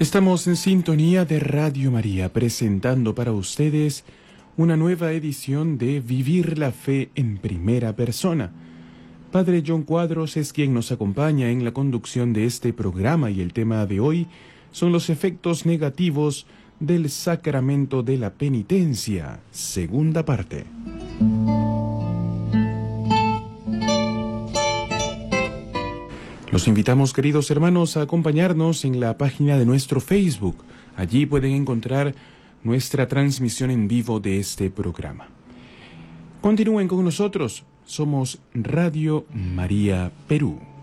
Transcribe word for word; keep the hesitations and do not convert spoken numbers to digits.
Estamos en sintonía de Radio María, presentando para ustedes una nueva edición de Vivir la Fe en Primera Persona. Padre John Cuadros es quien nos acompaña en la conducción de este programa y el tema de hoy son los efectos negativos del sacramento de la penitencia, segunda parte. Los invitamos, queridos hermanos, a acompañarnos en la página de nuestro Facebook. Allí pueden encontrar nuestra transmisión en vivo de este programa. Continúen con nosotros. Somos Radio María Perú.